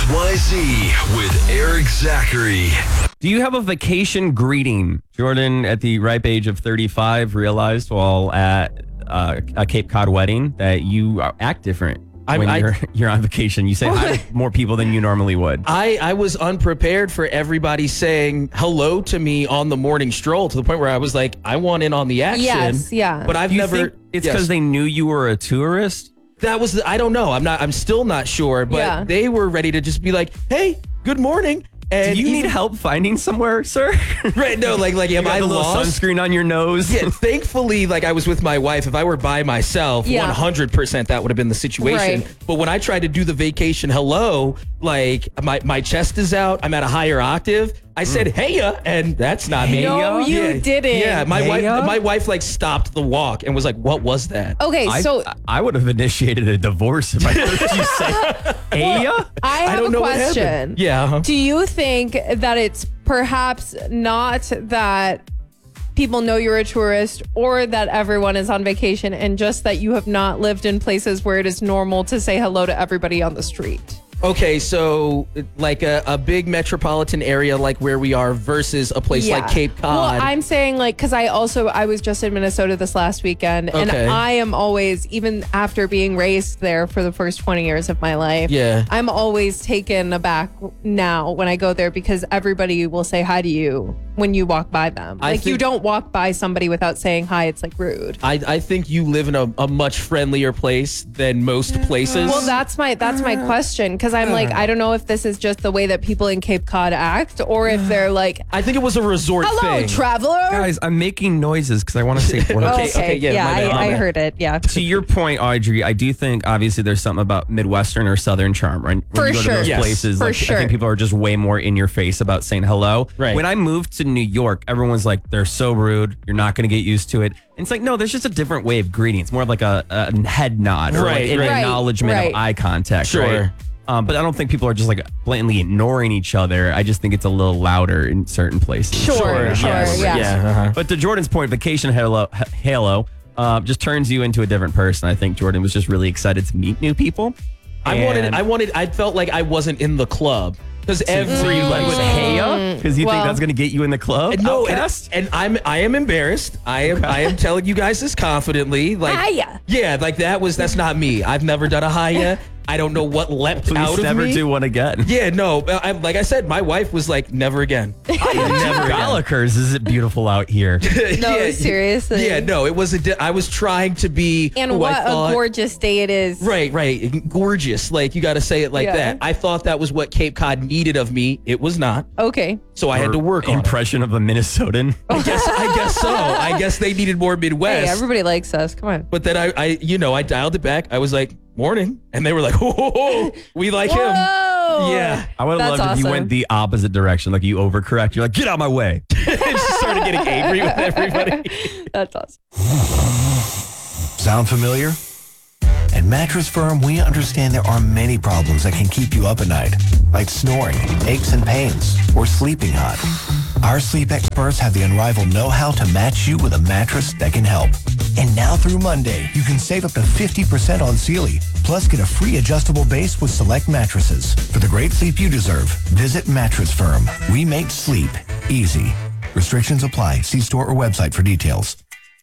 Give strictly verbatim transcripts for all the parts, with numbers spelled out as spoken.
X Y Z with Eric Zachary. Do you have a vacation greeting? Jordan, at the ripe age of thirty-five, realized while at uh, a Cape Cod wedding that you act different I, when I, you're, you're on vacation. You say hi to more people than you normally would. I, I was unprepared for everybody saying hello to me on the morning stroll to the point where I was like, I want in on the action. Yes, yeah. But I've Do you never. think it's yes. because they knew you were a tourist? That was, the, I don't know. I'm not, I'm still not sure, but Yeah. they were ready to just be like, hey, good morning. And Do you even- need help finding somewhere, sir? Right, no, like, like, am You got I the little lost? sunscreen on your nose? Yeah, thankfully, like I was with my wife. If I were by myself, Yeah. one hundred percent that would have been the situation. Right. But when I tried to do the vacation hello, like my, my chest is out, I'm at a higher octave. I said, hey ya, and that's not me. No, you yeah. didn't. Yeah, my Hey wife ya? my wife like stopped the walk and was like, what was that? Okay, I, so I would have initiated a divorce if I heard you say, hey, ya? I have don't a know what question. happened. Yeah. uh-huh. Do you think that it's perhaps not that people know you're a tourist or that everyone is on vacation and just that you have not lived in places where it is normal to say hello to everybody on the street? Okay, so like a, a big metropolitan area like where we are versus a place like Cape Cod. Well, I'm saying like, because I also, I was just in Minnesota this last weekend and Okay. I am always, even after being raised there for the first twenty years of my life, Yeah. I'm always taken aback now when I go there because everybody will say hi to you when you walk by them. I Like you think- don't walk by somebody without saying hi. It's like rude. I, I think you live in a, a much friendlier place than most places. Well, that's my that's my question because I'm like I don't know if this is just the way that people in Cape Cod act or if they're like, I think it was a resort hello, thing. traveler. Guys, I'm making noises because I want to say one of Okay, those. okay, yeah, my bad, my I, I bad. heard it. Yeah. To your point, Audrey, I do think obviously there's something about Midwestern or Southern charm, right? When For you go sure. to those Yes. places, For like, sure. I think people are just way more in your face about saying hello. Right. When I moved to New York, everyone's like, they're so rude. You're not going to get used to it. And it's like, no, there's just a different way of greeting. It's more of like a, a head nod or Right, like an right. acknowledgement Right. of eye contact. Sure. Right? Um, but I don't think people are just like blatantly ignoring each other. I just think it's a little louder in certain places. Sure, sure, yes, yeah. yeah, uh-huh. But to Jordan's point, vacation halo, h- halo uh, just turns you into a different person. I think Jordan was just really excited to meet new people. I wanted, And- I wanted, I felt like I wasn't in the club because So every you like was hey ya because you Well- think that's going to get you in the club? no, and, Outcast? and I'm, I am embarrassed. I am, I am telling you guys this confidently. Like, Hiya. yeah, like that was, that's not me. I've never done a hiya. I don't know what leapt out Please of never me. do one again. Yeah, no, I, like I said, my wife was like, never again. Never again. Gallagher's, is it beautiful out here? No, Yeah, seriously. Yeah, no, it was a. Di- I was trying to be. And who I what thought- a gorgeous day it is. Right, right, gorgeous. Like you got to say it like Yeah. that. I thought that was what Cape Cod needed of me. It was not. Okay. So I had to work on it. Impression of a Minnesotan. I guess. I guess so. I guess they needed more Midwest. Hey, everybody likes us. Come on. but then I, I, you know, I dialed it back. I was like, "Morning," and they were like, "Oh, oh, oh, we like him." Whoa. Yeah. I would have That's loved if you awesome. went the opposite direction. Like you overcorrect. You're like, get out of my way. Just started getting angry with everybody. That's awesome. Sound familiar? At Mattress Firm, we understand there are many problems that can keep you up at night, like snoring, aches and pains, or sleeping hot. Our sleep experts have the unrivaled know-how to match you with a mattress that can help. And now through Monday, you can save up to fifty percent on Sealy, plus get a free adjustable base with select mattresses. For the great sleep you deserve, visit Mattress Firm. We make sleep easy. Restrictions apply. See store or website for details.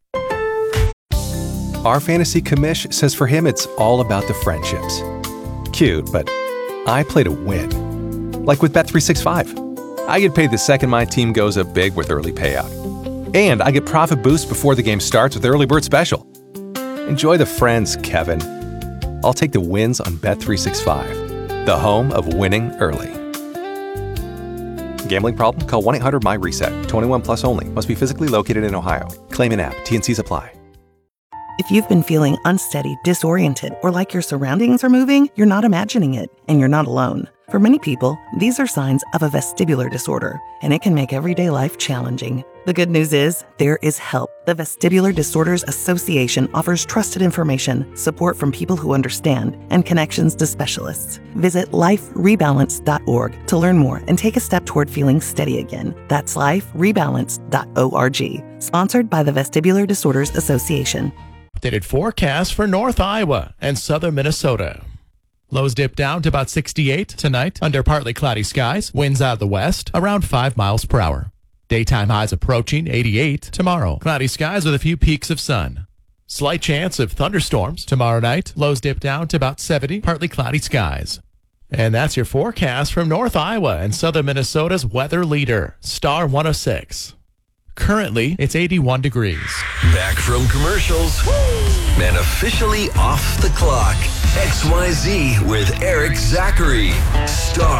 Our fantasy commish says for him it's all about the friendships. Cute, but I play to win. Like with Bet three sixty-five. I get paid the second my team goes up big with early payout. And I get profit boost before the game starts with Early Bird Special. Enjoy the friends, Kevin. I'll take the wins on Bet three sixty-five, the home of winning early. Gambling problem? Call one eight hundred M Y reset. twenty-one plus only. Must be physically located in Ohio. Claim in app. T N Cs apply. If you've been feeling unsteady, disoriented, or like your surroundings are moving, you're not imagining it, and you're not alone. For many people, these are signs of a vestibular disorder, and it can make everyday life challenging. The good news is, there is help. The Vestibular Disorders Association offers trusted information, support from people who understand, and connections to specialists. Visit life rebalance dot org to learn more and take a step toward feeling steady again. That's life rebalance dot org. Sponsored by the Vestibular Disorders Association. Updated forecast for North Iowa and southern Minnesota. Lows dip down to about sixty-eight tonight under partly cloudy skies. Winds out of the west around five miles per hour. Daytime highs approaching eighty-eight tomorrow. Cloudy skies with a few peaks of sun. Slight chance of thunderstorms tomorrow night. Lows dip down to about seventy, partly cloudy skies. And that's your forecast from North Iowa and Southern Minnesota's weather leader, Star one oh six. Currently, it's eighty-one degrees. Back from commercials and officially off the clock. X Y Z with Eric Zachary. Star